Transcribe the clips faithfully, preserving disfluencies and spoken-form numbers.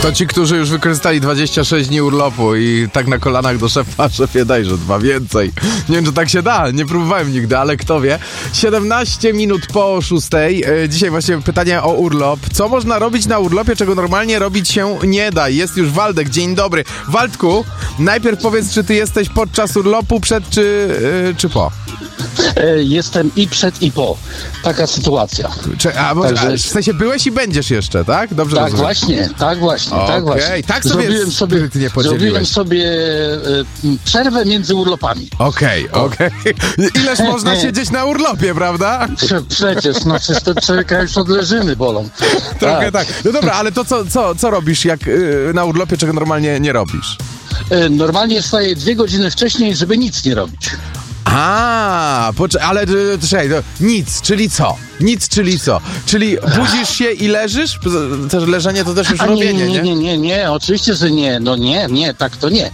To ci, którzy już wykorzystali dwadzieścia sześć dni urlopu i tak na kolanach do szefa, szefie dajże dwa więcej. Nie wiem, czy tak się da, nie próbowałem nigdy, ale kto wie. siedemnaście minut po szóstej. Dzisiaj właśnie pytanie o urlop. Co można robić na urlopie, czego normalnie robić się nie da? Jest już Waldek, dzień dobry. Waldku, najpierw powiedz, czy ty jesteś podczas urlopu, przed czy, yy, czy po? Jestem i przed, i po. Taka sytuacja. Czy, a, bo, Także... a, w sensie byłeś i będziesz jeszcze, tak? Dobrze Tak rozumiem. właśnie, tak właśnie, Okay. tak właśnie. Tak sobie zrobiłem sobie, sprytnie podzieliłeś. zrobiłem sobie e, przerwę między urlopami. Okej, okay, okej. Okay. Ileż można siedzieć na urlopie, prawda? Prze, przecież, no przecież to człowieka już odleżyny bolą. Trochę tak. tak. No dobra, ale to co, co, co robisz jak yy, na urlopie, czego normalnie nie robisz? E, normalnie wstaję dwie godziny wcześniej, żeby nic nie robić. A, poczekaj, ale czekaj, to nic, czyli co? Nic, czyli co? Czyli budzisz się i leżysz? Też leżenie to też już A robienie, nie? Nie, nie, nie, nie, nie, oczywiście, że nie. No nie, nie, tak to nie. E,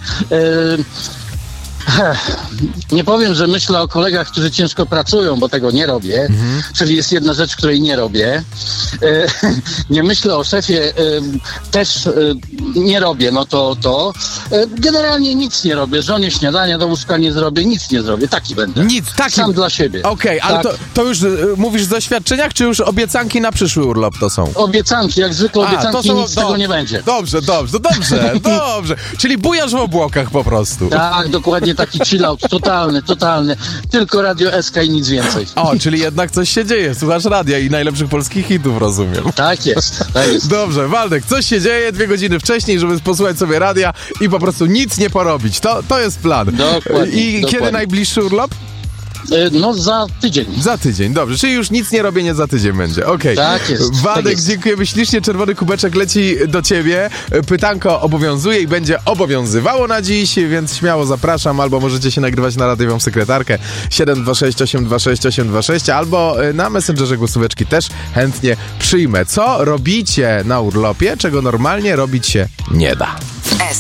Nie powiem, że myślę o kolegach, którzy ciężko pracują, bo tego nie robię. Mhm. Czyli jest jedna rzecz, której nie robię. E, nie myślę o szefie, e, też e, nie robię, no to to. E, generalnie nic nie robię. Żonie śniadania do łóżka nie zrobię, nic nie zrobię. Taki będę. Nic, taki. Sam dla siebie. Okej, okay, ale tak. to, to już y, mówisz w doświadczeniach, czy już obiecanki na przyszły urlop to są? Obiecanki, jak zwykle obiecanki, A, są, nic z tego nie będzie. Dobrze, dobrze, dobrze, dobrze. Czyli bujasz w obłokach po prostu. Tak, dokładnie taki chillout, totalny, totalny. Tylko Radio S K i nic więcej. O, czyli jednak coś się dzieje. Słuchasz radia i najlepszych polskich hitów, rozumiem. Tak jest, tak jest. Dobrze, Waldek, coś się dzieje dwie godziny wcześniej, żeby posłuchać sobie radia i po prostu nic nie porobić. To, to jest plan. Dokładnie. I dokładnie. kiedy najbliższy urlop? No za tydzień. Za tydzień, dobrze. Czyli już nic nie robienie za tydzień będzie. Okej. Okay. Tak jest. Waldek, tak jest. dziękujemy ślicznie. Czerwony kubeczek leci do ciebie. Pytanko obowiązuje i będzie obowiązywało na dziś, więc śmiało zapraszam. Albo możecie się nagrywać na radiową sekretarkę siedem dwa sześć osiem dwa sześć osiem dwa sześć, albo na Messengerze głosóweczki też chętnie przyjmę. Co robicie na urlopie, czego normalnie robić się nie da?